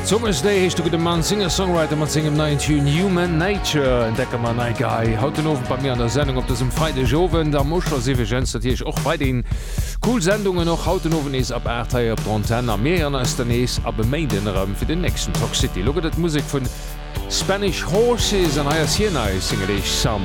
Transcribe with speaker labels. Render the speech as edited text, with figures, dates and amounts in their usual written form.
Speaker 1: Summer's Day hecht du de Mann Singer-Songwriter mat singem 19 Human Nature entdecker man ei Guy. Haut den ofen bei mir an der Sendung op dessem Freide Jowen, der Muschler sewegens, dat hiech och bei den cool Sendungen noch hauten ofen is ab Erdteier op Antenna mé an ass der nees a bemeindenrem fir den nächsten Talk City. Loget et Musik vun Spanish Horses an eier Siena singelich Some